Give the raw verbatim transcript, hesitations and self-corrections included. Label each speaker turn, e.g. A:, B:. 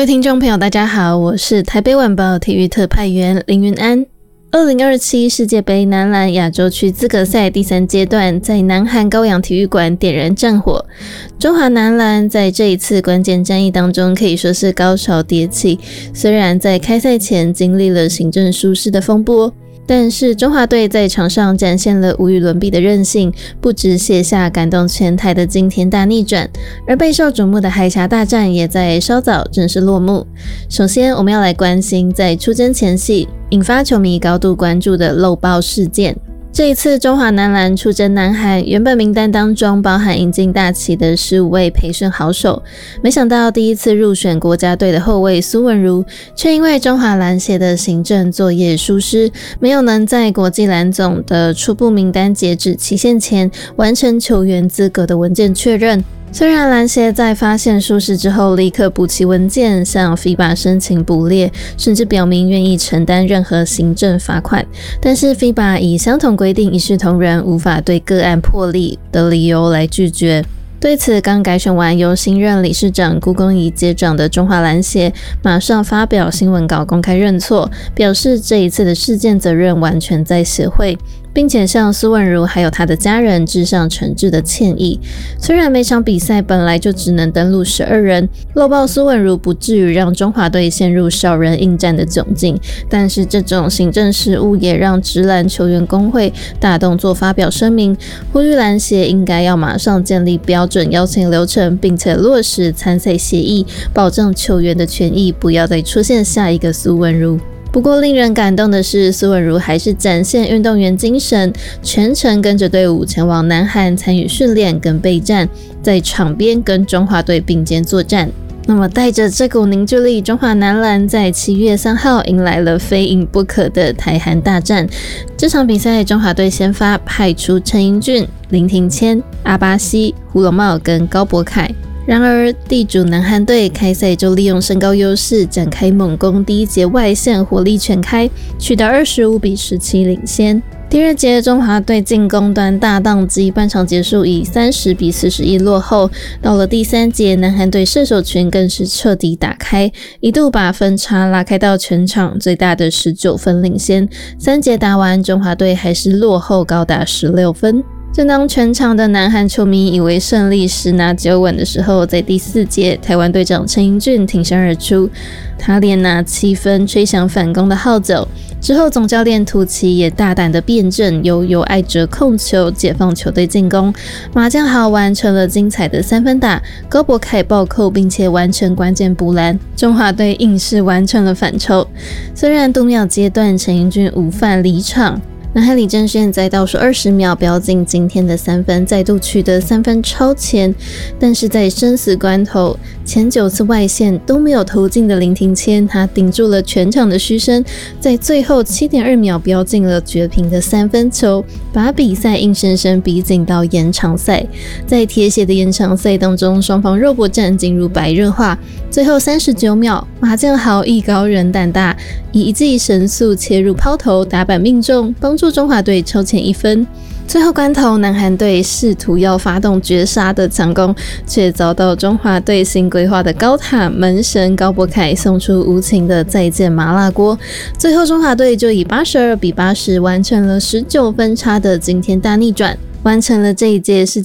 A: 位听众朋友大家好，我是台北晚报体育特派员林云安。二零二七世界杯男篮亚洲区资格赛第三阶段在南韩高阳体育馆点燃战火，中华男篮在这一次关键战役当中可以说是高潮迭起，虽然在开赛前经历了行政疏失的风波，但是中华队在场上展现了无与伦比的韧性，不只写下感动全台的惊天大逆转，而备受瞩目的海峡大战也在稍早正式落幕。首先我们要来关心在出征前夕引发球迷高度关注的漏报事件。这一次中华男篮出征南韩，原本名单当中包含引进大旗的十五位培训好手，没想到第一次入选国家队的后卫苏文如，却因为中华篮协的行政作业疏失，没有能在国际篮总的初步名单截止期限前完成球员资格的文件确认。虽然篮协在发现疏失之后立刻补齐文件，向 F I B A 申请补列，甚至表明愿意承担任何行政罚款，但是 F I B A 以相同规定一视同仁，无法对个案破例的理由来拒绝。对此，刚改选完由新任理事长辜公仪接掌的中华篮协马上发表新闻稿公开认错，表示这一次的事件责任完全在协会，并且向苏文如还有他的家人致上诚挚的歉意。虽然每场比赛本来就只能登录十二人，漏报苏文如不至于让中华队陷入少人应战的窘境，但是这种行政失误也让职篮球员工会大动作发表声明，呼吁篮协应该要马上建立标准邀请流程，并且落实参赛协议，保障球员的权益，不要再出现下一个苏文如。不过令人感动的是，苏文如还是展现运动员精神，全程跟着队伍前往南韩参与训练跟备战，在场边跟中华队并肩作战。那么带着这股凝聚力，中华男篮在七月三号迎来了非赢不可的台韩大战。这场比赛中华队先发派出陈英俊、林庭谦、阿巴西、胡龙茂跟高博凯，然而地主南韩队开赛就利用身高优势展开猛攻，第一节外线火力全开，取得二十五比十七领先。第二节中华队进攻端大宕机，半场结束以三十比四十一落后。到了第三节，南韩队射手群更是彻底打开，一度把分差拉开到全场最大的十九分领先。三节打完，中华队还是落后高达十六分。正当全场的南韩球迷以为胜利十拿九稳的时候，在第四节，台湾队长陈英俊挺身而出，他连拿七分，吹响反攻的号角。之后，总教练涂琪也大胆的辩证，由尤爱哲控球，解放球队进攻。马将豪完成了精彩的三分打，高博凯暴扣，并且完成关键补篮，中华队硬是完成了反抽。虽然度秒阶段陈英俊无犯离场，南韩李正铉在倒数二十秒飙进今天的三分，再度取得三分超前，但是在生死关头，前九次外线都没有投进的林庭谦，他顶住了全场的嘘声，在最后 七点二秒飙进了绝平的三分球，把比赛硬生生逼近到延长赛。在铁血的延长赛当中，双方肉搏战进入白热化，最后三十九秒，马将豪艺高人胆大，以一记神速切入抛投打板命中，帮助中华队超前一分。最后关头，南韩队试图要发动绝杀的强攻，却遭到中华队新规划的高塔门神高博凯送出无情的再见麻辣锅。最后中华队就以八十二比八十完成了十九分差的惊天大逆转，完成了这一届世